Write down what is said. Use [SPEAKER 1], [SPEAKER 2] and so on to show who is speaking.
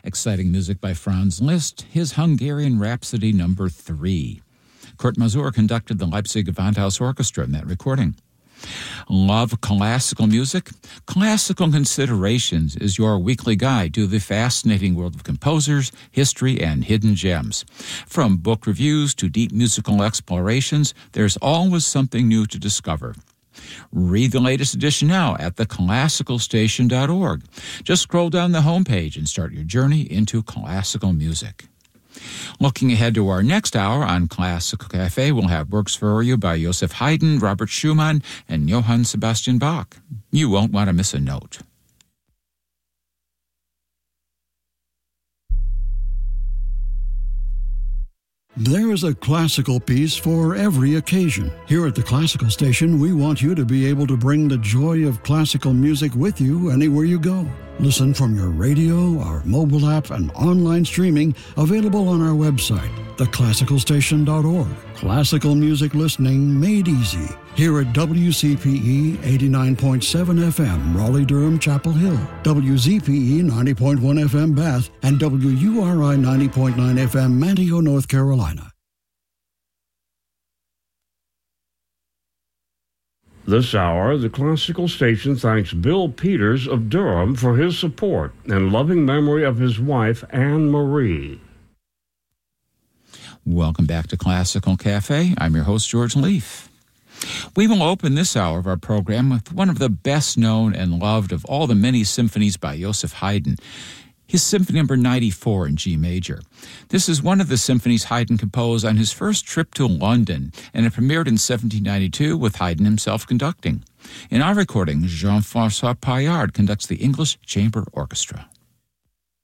[SPEAKER 1] Exciting music by Franz Liszt, his Hungarian Rhapsody No. 3. Kurt Masur conducted the Leipzig Gewandhaus Orchestra in that recording. Love classical music? Classical Considerations is your weekly guide to the fascinating world of composers, history, and hidden gems. From book reviews to deep musical explorations, there's always something new to discover. Read the latest edition now at theclassicalstation.org. Just scroll down the homepage and start your journey into classical music. Looking ahead to our next hour on Classical Cafe, we'll have works for you by Joseph Haydn, Robert Schumann, and Johann Sebastian Bach. You won't want to miss a note.
[SPEAKER 2] There is a classical piece for every occasion. Here at the Classical Station, we want you to be able to bring the joy of classical music with you anywhere you go. Listen from your radio, our mobile app, and online streaming available on our website, theclassicalstation.org. Classical music listening made easy. Here at WCPE 89.7 FM, Raleigh-Durham, Chapel Hill, WZPE 90.1 FM, Bath, and WURI 90.9 FM, Manteo, North Carolina.
[SPEAKER 3] This hour, the Classical Station thanks Bill Peters of Durham for his support and loving memory of his wife, Anne Marie.
[SPEAKER 1] Welcome back to Classical Cafe. I'm your host, George Leaf. We will open this hour of our program with one of the best known and loved of all the many symphonies by Joseph Haydn, his Symphony No. 94 in G major. This is one of the symphonies Haydn composed on his first trip to London, and it premiered in 1792 with Haydn himself conducting. In our recording, Jean-François Paillard conducts the English Chamber Orchestra.